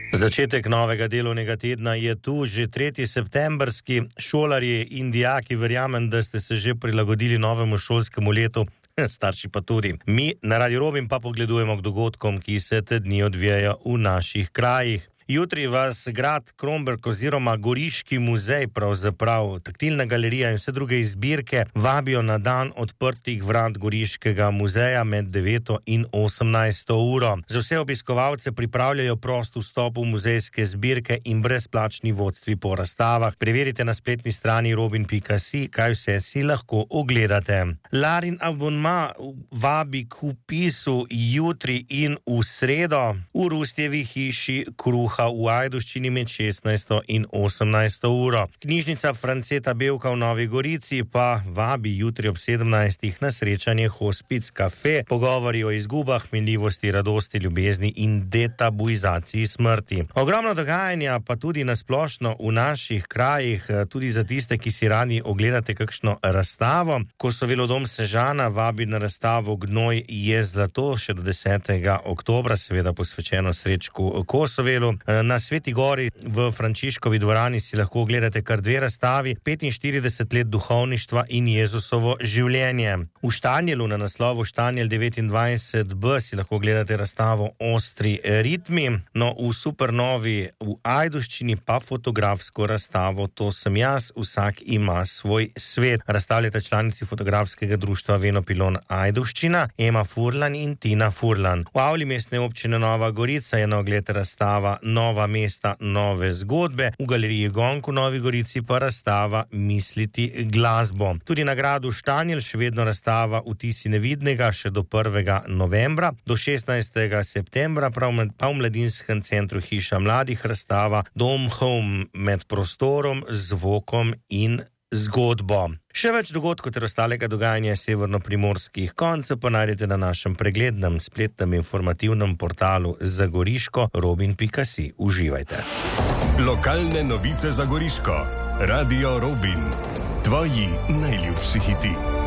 Začetek novega delovnega tedna je tu, že 3. septembrski. Šolarji in dijaki, verjamem, da ste se že prilagodili novemu šolskemu letu, starši pa tudi. Mi na Radio Robin pa pogledujemo k dogodkom, ki se te dni odvijajo v naših krajih. Jutri vas grad Kromberk oziroma Goriški muzej, pravzaprav taktilna galerija in vse druge zbirke vabijo na dan odprtih vrat Goriškega muzeja med 9 in 18 uro. Za vse obiskovalce pripravljajo prost vstop v muzejske zbirke in brezplačni vodstvi po razstavah. Preverite na spletni strani robin.si, kaj vse si lahko ogledate. Larin abonma vabi k vpisu jutri in v sredo v Rustjevi hiši kruha v Ajdovščini med 16 in 18 uro. Knjižnica Franceta Bevka v Novi Gorici pa vabi jutri ob 17 na srečanje Hospic Cafe, pogovori o izgubah, minljivosti, radosti, ljubezni in detabuizaciji smrti. Ogromno dogajanja pa tudi nasplošno v naših krajih, tudi za tiste, ki si radi ogledate kakšno razstavo. Kosovel dom Sežana vabi na razstavo Gnoj je zlato še do 10. oktobra, seveda posvečeno Srečku Kosovelu. Na Sveti Gori v Frančiškovi dvorani si lahko ogledate kar 2 razstavi, 45 let duhovništva in Jezusovo življenje. V Štanjelu na naslovu Štanjel 29b si lahko ogledate razstavo Ostri ritmi, no v Supernovi v Ajdovščini pa fotografsko razstavo To sem jaz, vsak ima svoj svet. Razstavljata članici fotografskega društva Venopilon Ajdovščina, Ema Furlan in Tina Furlan. V avli mestne občine Nova Gorica je na ogled razstava Nova mesta, nove zgodbe, v galeriji Gonk v Novi Gorici pa razstava Misliti glasbo. Tudi na gradu Štanjel še vedno razstava Vtisi nevidnega še do 1. novembra, do 16. septembra pa v Mladinskem centru Hiša mladih razstava Dom Home med prostorom, zvokom in zgodbo. Še več dogodkov ter ostalega dogajanja severnoprimorskih koncev pa najdete na našem preglednem spletnem informativnem portalu za Goriško robin.si. Uživajte. Lokalne novice za Goriško. Radio Robin. Tvoji najljubši hiti.